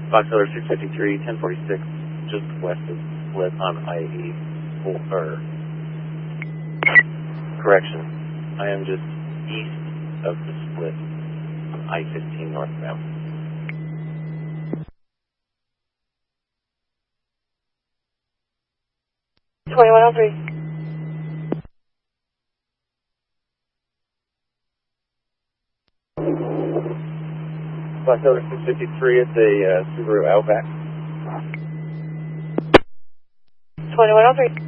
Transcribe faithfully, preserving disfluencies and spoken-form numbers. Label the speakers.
Speaker 1: Fox Solar six fifty-three, ten forty-six, just west of Split on I eighty, or, correction, I am just east of the Split on I fifteen northbound.
Speaker 2: twenty-one oh three.
Speaker 1: Fox Solar six fifty-three, it's a uh, Subaru Outback.
Speaker 2: twenty-one oh three.